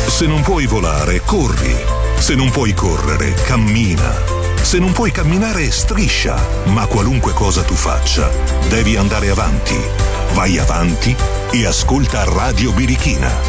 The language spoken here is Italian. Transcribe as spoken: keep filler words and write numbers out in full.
Se non puoi volare, corri. Se non puoi correre, cammina. Se non puoi camminare, striscia. Ma qualunque cosa tu faccia, devi andare avanti. Vai avanti e ascolta Radio Birichina.